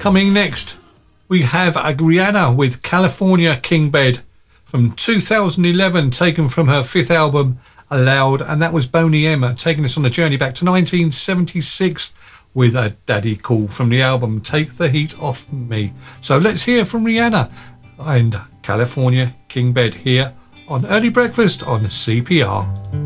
Coming next, we have Rihanna with California King Bed from 2011, taken from her fifth album, Aloud, and that was Boney M, taking us on a journey back to 1976 with a daddy call from the album Take the Heat Off Me. So let's hear from Rihanna and California King Bed here on Early Breakfast on CPR.